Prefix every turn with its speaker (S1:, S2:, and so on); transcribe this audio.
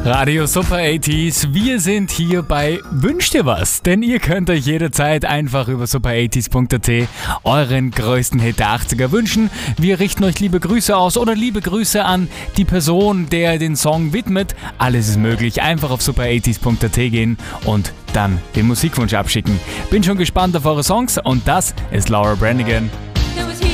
S1: Radio Super 80s, wir sind hier bei Wünsch dir was, denn ihr könnt euch jederzeit einfach über super80s.at euren größten Hit der 80er wünschen. Wir richten euch liebe Grüße aus oder liebe Grüße an die Person, der den Song widmet. Alles ist möglich, einfach auf super80s.at gehen und dann den Musikwunsch abschicken. Bin schon gespannt auf eure Songs und das ist Laura Branigan.